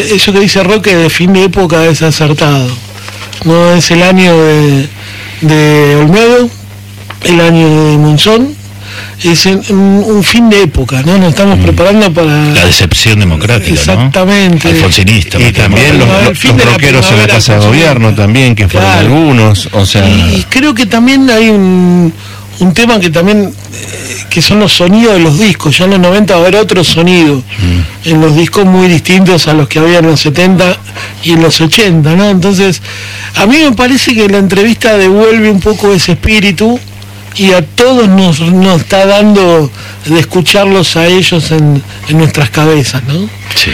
eso que dice Roque de fin de época es acertado. No es el año de Olmedo, el año de Monzón, es un fin de época, ¿no? Nos estamos preparando para la decepción democrática, exactamente, ¿no? Alfonsinista. Y también los rockeros en la Casa de Gobierno también, que fueron algunos, o sea... Y creo que también hay un tema que también, que son los sonidos de los discos. Ya en los 90 va a haber otro sonido en los discos muy distintos a los que había en los 70 y en los 80, ¿no? Entonces, a mí me parece que la entrevista devuelve un poco ese espíritu y a todos nos está dando de escucharlos a ellos en nuestras cabezas, ¿no? Sí.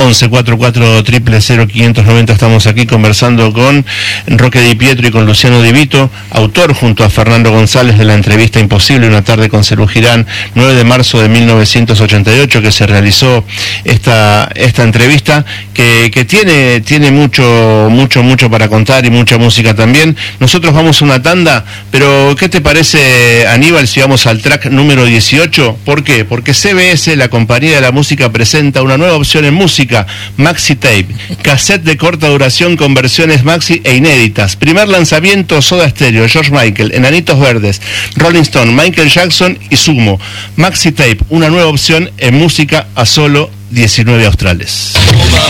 1144000590. Estamos aquí conversando con Roque Di Pietro y con Luciano Di Vito, autor junto a Fernando González de la entrevista Imposible, una tarde con Serú Girán, 9 de marzo de 1988, que se realizó esta entrevista que tiene mucho para contar y mucha música también. Nosotros vamos a una tanda, pero ¿qué te parece, Aníbal, si vamos al track número 18? ¿Por qué? Porque CBS, la compañía de la música, presenta una nueva opción en música, Maxi Tape, cassette de corta duración con versiones maxi e inéditas. Primer lanzamiento: Soda Stereo, George Michael, Enanitos Verdes, Rolling Stone, Michael Jackson y Sumo. Maxi Tape, una nueva opción en música a solo 19 australes.